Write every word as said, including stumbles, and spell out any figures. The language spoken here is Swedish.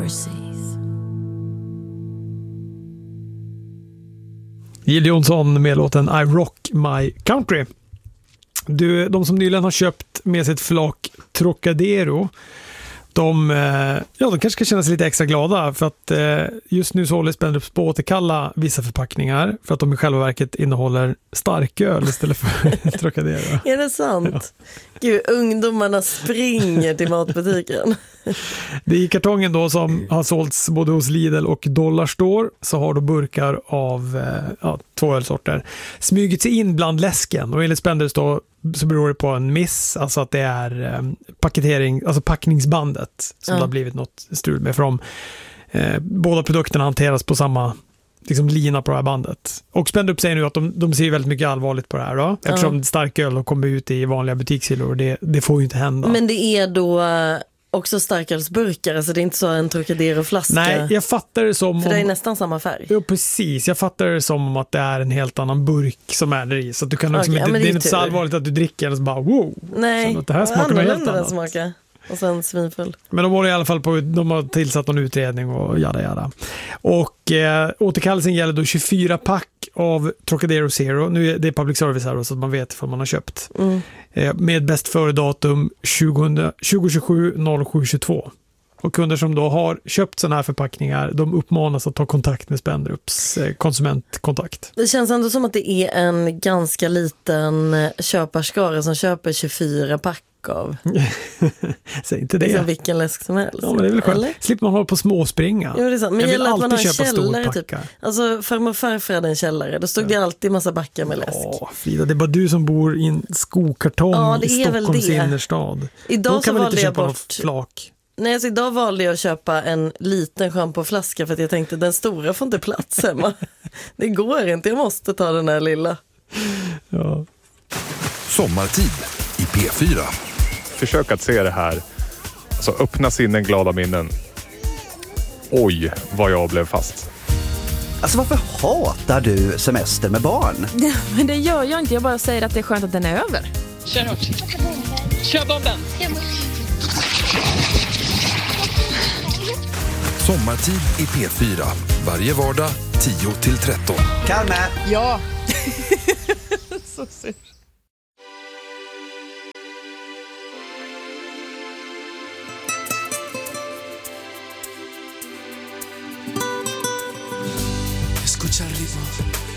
overseas. Jill Johnson med låten I Rock My Country. Du, de som nyligen har köpt med sitt flak Trocadero, de, ja, de kanske ska känna sig lite extra glada för att just nu så håller Spendrups på att återkalla vissa förpackningar för att de i själva verket innehåller starköl istället för Trocadero. Är det sant? Ja. Gud, ungdomarna springer till matbutiken. Det är i kartongen då som har sålts både hos Lidl och Dollarstore, så har då burkar av ja, två ölsorter smugit sig in bland läsken, och enligt Spendrups då så beror det på en miss, alltså att det är eh, paketering, alltså packningsbandet som ja. det har blivit något strul med, för de eh, båda produkterna hanteras på samma liksom lina på det här bandet. Och Spendrup säger nu att de, de ser väldigt mycket allvarligt på det här då, eftersom ja. starköl kommer ut i vanliga butikshyllor, och det, det får ju inte hända. Men det är då också starkölsburkar, alltså det är inte så en Trocadero-flaska. Nej, jag fattar det som För om, det är nästan samma färg. Ja, precis. Jag fattar det som att det är en helt annan burk som är där i. Så att du kan också okay, inte, ja, det är inte så allvarligt att du dricker och så bara wow. Nej, så att det här smakar något helt annat. Smaka. Och sen svinfull. Men de håller i alla fall på, de har tillsatt någon utredning och jada jada. Och eh, återkallelsen gäller då tjugofyra pack av Trocadero Zero. Nu är det public service här då, så att man vet vad man har köpt. Mm. Eh, med bäst före datum tjugo tjugosju noll sju tjugotvå. Och kunder som då har köpt sådana här förpackningar, de uppmanas att ta kontakt med Spendrups eh, konsumentkontakt. Det känns ändå som att det är en ganska liten köparskara som köper tjugofyra pack av. Säg inte det. Det är som vilken läsk som helst. Ja, men det är väl skönt. Slipper man hålla på småspringa. Jo, det är sant. Men jag vill alltid alltid köpa storpackar. Typ. Alltså farmor och farfar hade en källare. Då stod ja. det alltid massa backar med läsk. Ja, Frida, det är bara du som bor i en skokartong ja, i Stockholms innerstad. Idag Då kan så man inte köpa bort... något flak. Nej, alltså idag valde jag att köpa en liten schampoflaska för att jag tänkte den stora får inte plats hemma. Det går inte, jag måste ta den här lilla. Ja. Sommartid i P fyra. Försök att se det här. Alltså öppna sinnen, glada minnen. Oj, vad jag blev fast. Alltså varför hatar du semester med barn? Ja, men det gör jag inte, jag bara säger att det är skönt att den är över. Kör hårt. Kör bomben. Sommartid i P fyra. Varje vardag tio till tretton. Kalme! Ja. Så synd. Escucha el ritmo